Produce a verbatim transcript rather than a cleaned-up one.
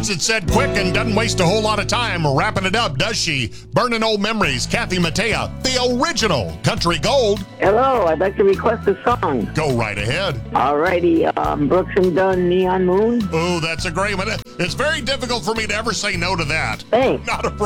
Gets it said quick and doesn't waste a whole lot of time wrapping it up, does she? Burning old memories, Kathy Mattea, the original Country Gold. Hello, I'd like to request a song. Go right ahead. Alrighty, um, Brooks and Dunn, Neon Moon. Oh, that's a great one. It's very difficult for me to ever say no to that. Thanks. Not a problem.